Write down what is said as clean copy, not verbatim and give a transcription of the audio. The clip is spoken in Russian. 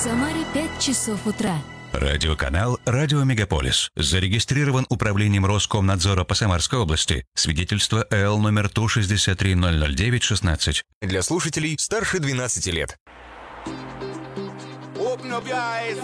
Самаре 5 часов утра. Радиоканал «Радио Мегаполис». Зарегистрирован Управлением Роскомнадзора по Самарской области. Свидетельство ЭЛ номер Ту-63-009-16. Для слушателей старше 12 лет.